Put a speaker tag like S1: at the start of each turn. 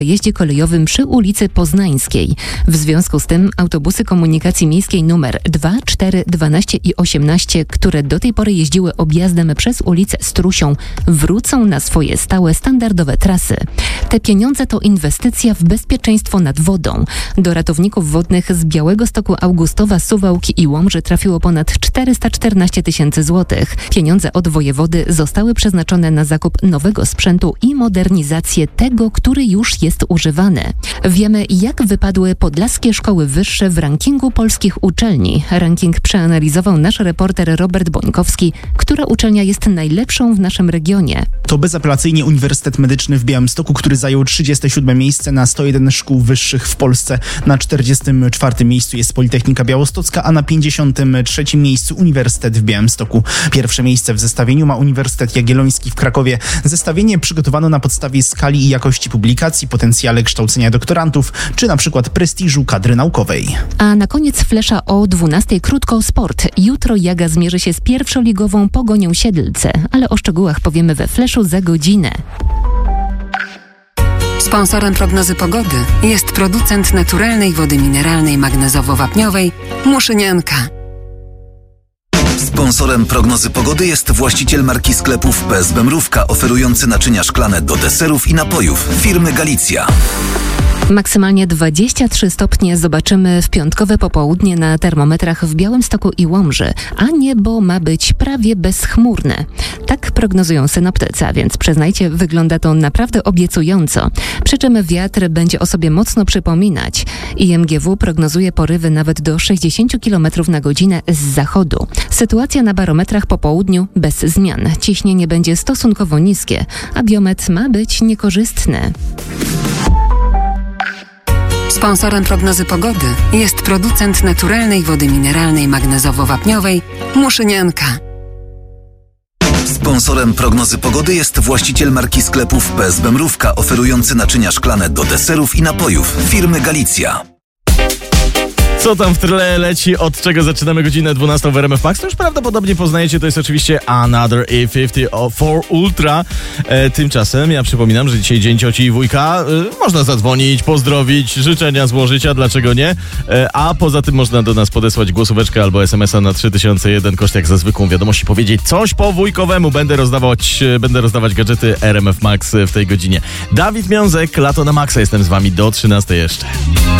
S1: jeździe kolejowym przy ulicy Poznańskiej. W związku z tym autobusy komunikacji miejskiej numer 2, 4, 12 i 18, które do tej pory jeździły objazdem przez ulicę Strusią, wrócą na swoje stałe, standardowe trasy. Te pieniądze to inwestycja w bezpieczeństwo nad wodą. Do ratowników wodnych z Białegostoku, Augustowa, Suwałki i Łomży trafiło ponad 414 000 złotych. Pieniądze od wojewody zostały przeznaczone na zakup nowego sprzętu i modernizację tego, który już jest używany. Wiemy, jak wypadły podlaskie szkoły wyższe w rankingu polskich uczelni. Ranking przeanalizował nasz reporter Robert Bońkowski, która uczelnia jest najlepszą w naszym regionie.
S2: To bezapelacyjnie Uniwersytet Medyczny w Białymstoku, który zajął 37 miejsce na 101 szkół wyższych w Polsce. Na 44 miejscu jest Politechnika Białostocka, a na 53 miejscu Uniwersytet w Białymstoku. Pierwsze miejsce w zestawieniu ma Uniwersytet Jagielloński w Krakowie. Zestawienie przygotowano na podstawie skali i jakości publikacji, potencjale kształcenia doktorantów, czy na przykład prestiżu kadry naukowej.
S1: A na koniec flesza o 12:00 krótko sport. Jutro Jaga zmierzy się z pierwszoligową Pogonią Siedlce, ale o szczegółach powiemy we fleszu za godzinę.
S3: Sponsorem prognozy pogody jest producent naturalnej wody mineralnej magnezowo-wapniowej Muszynianka.
S4: Sponsorem prognozy pogody jest właściciel marki sklepów PSB Mrówka, oferujący naczynia szklane do deserów i napojów firmy Galicja.
S1: Maksymalnie 23 stopnie zobaczymy w piątkowe popołudnie na termometrach w Białymstoku i Łomży, a niebo ma być prawie bezchmurne. Tak prognozują synoptycy, a więc przyznajcie, wygląda to naprawdę obiecująco. Przy czym wiatr będzie o sobie mocno przypominać. IMGW prognozuje porywy nawet do 60 km na godzinę z zachodu. Sytuacja na barometrach po południu bez zmian. Ciśnienie będzie stosunkowo niskie, a biometr ma być niekorzystny.
S3: Sponsorem prognozy pogody jest producent naturalnej wody mineralnej magnezowo-wapniowej Muszynianka.
S4: Sponsorem prognozy pogody jest właściciel marki sklepów PSB Mrówka, oferujący naczynia szklane do deserów i napojów firmy Galicja.
S5: Co tam w tle leci, od czego zaczynamy godzinę 12 w RMF Max? To już prawdopodobnie poznajecie, to jest oczywiście Another E50 Ultra. Tymczasem ja przypominam, że dzisiaj dzień cioci i wujka. Można zadzwonić, pozdrowić, życzenia złożyć, a dlaczego nie? A poza tym można do nas podesłać głosóweczkę albo SMS-a na 3001, koszt jak za zwykłą wiadomość, powiedzieć coś po wujkowemu. Będę rozdawać gadżety RMF Max w tej godzinie. Dawid Miązek, Lato na Maxa, jestem z wami do 13 jeszcze.